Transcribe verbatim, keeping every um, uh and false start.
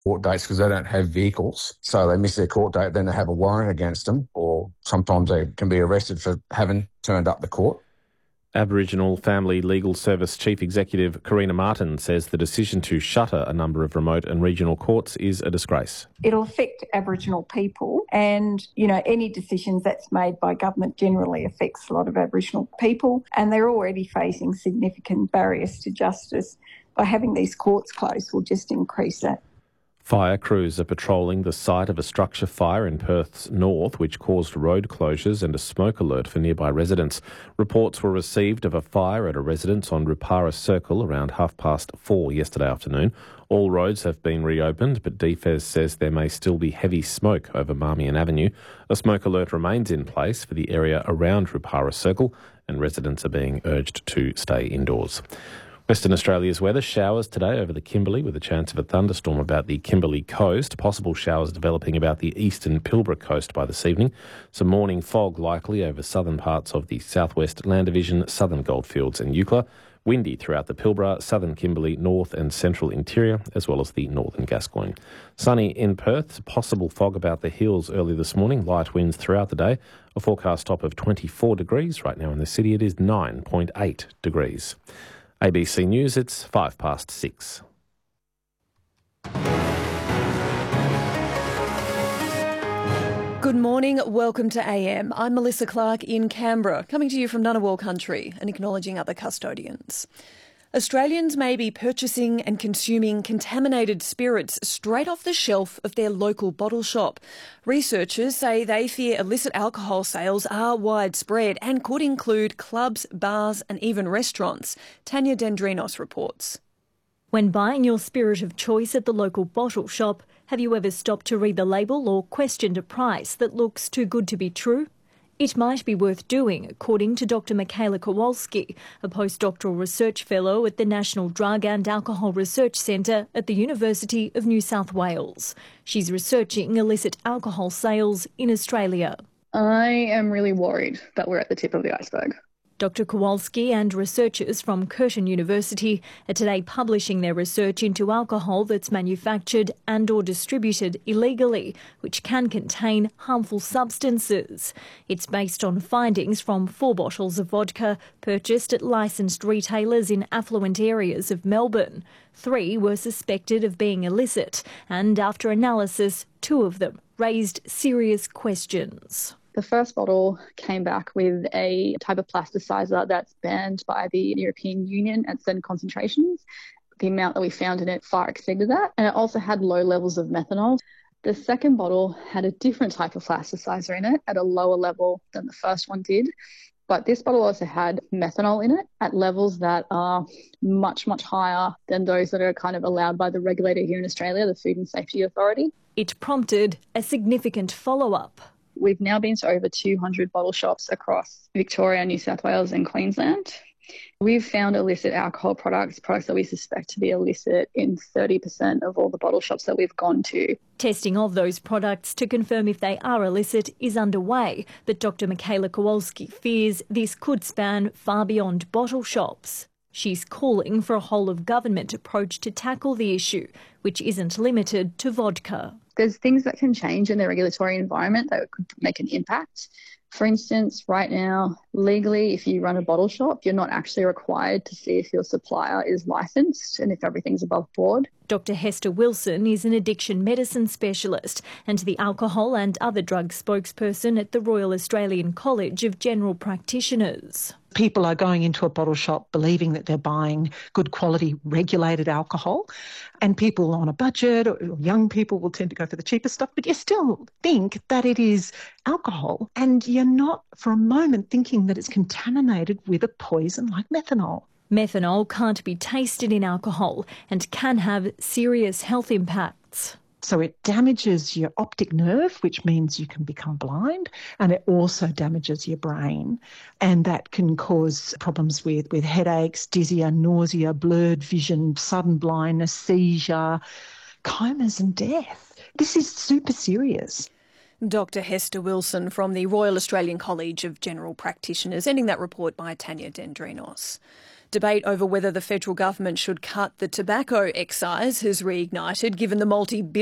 court dates because they don't have vehicles. So they miss their court date, then they have a warrant against them, or sometimes they can be arrested for having turned up to court. Aboriginal Family Legal Service Chief Executive Karina Martin says the decision to shutter a number of remote and regional courts is a disgrace. It'll affect Aboriginal people, and, you know, any decisions that's made by government generally affects a lot of Aboriginal people, and they're already facing significant barriers to justice. By having these courts closed will just increase that. Fire crews are patrolling the site of a structure fire in Perth's north, which caused road closures and a smoke alert for nearby residents. Reports were received of a fire at a residence on Rupara Circle around half past four yesterday afternoon. All roads have been reopened, but D F E S says there may still be heavy smoke over Marmion Avenue. A smoke alert remains in place for the area around Rupara Circle, and residents are being urged to stay indoors. Western Australia's weather: showers today over the Kimberley with a chance of a thunderstorm about the Kimberley coast. Possible showers developing about the eastern Pilbara coast by this evening. Some morning fog likely over southern parts of the southwest Land Division, southern Goldfields and Eucla. Windy throughout the Pilbara, southern Kimberley, north and central interior, as well as the northern Gascoyne. Sunny in Perth. Possible fog about the hills early this morning. Light winds throughout the day. A forecast top of twenty-four degrees. Right now in the city it is nine point eight degrees. A B C News, it's five past six. Good morning, welcome to A M. I'm Melissa Clark in Canberra, coming to you from Ngunnawal country and acknowledging other custodians. Australians may be purchasing and consuming contaminated spirits straight off the shelf of their local bottle shop. Researchers say they fear illicit alcohol sales are widespread and could include clubs, bars and even restaurants. Tanya Dendrinos reports. When buying your spirit of choice at the local bottle shop, have you ever stopped to read the label or questioned a price that looks too good to be true? It might be worth doing, according to Doctor Michaela Kowalski, a postdoctoral research fellow at the National Drug and Alcohol Research Centre at the University of New South Wales. She's researching illicit alcohol sales in Australia. I am really worried that we're at the tip of the iceberg. Doctor Kowalski and researchers from Curtin University are today publishing their research into alcohol that's manufactured and or distributed illegally, which can contain harmful substances. It's based on findings from four bottles of vodka purchased at licensed retailers in affluent areas of Melbourne. Three were suspected of being illicit, and after analysis, two of them raised serious questions. The first bottle came back with a type of plasticizer that's banned by the European Union at certain concentrations. The amount that we found in it far exceeded that, and it also had low levels of methanol. The second bottle had a different type of plasticizer in it at a lower level than the first one did. But this bottle also had methanol in it at levels that are much, much higher than those that are kind of allowed by the regulator here in Australia, the Food and Safety Authority. It prompted a significant follow-up. We've now been to over two hundred bottle shops across Victoria, New South Wales and Queensland. We've found illicit alcohol products, products that we suspect to be illicit, in thirty percent of all the bottle shops that we've gone to. Testing of those products to confirm if they are illicit is underway, but Doctor Michaela Kowalski fears this could span far beyond bottle shops. She's calling for a whole-of-government approach to tackle the issue, which isn't limited to vodka. There's things that can change in the regulatory environment that could make an impact. For instance, right now, legally, if you run a bottle shop, you're not actually required to see if your supplier is licensed and if everything's above board. Doctor Hester Wilson is an addiction medicine specialist and the alcohol and other drug spokesperson at the Royal Australian College of General Practitioners. People are going into a bottle shop believing that they're buying good quality regulated alcohol, and people on a budget or young people will tend to go for the cheaper stuff, but you still think that it is alcohol and you're not for a moment thinking that it's contaminated with a poison like methanol. Methanol can't be tasted in alcohol and can have serious health impacts. So it damages your optic nerve, which means you can become blind, and it also damages your brain. And that can cause problems with, with headaches, dizziness, nausea, blurred vision, sudden blindness, seizure, comas and death. This is super serious. Doctor Hester Wilson from the Royal Australian College of General Practitioners, ending that report by Tanya Dendrinos. Debate over whether the federal government should cut the tobacco excise has reignited, given the multi-billion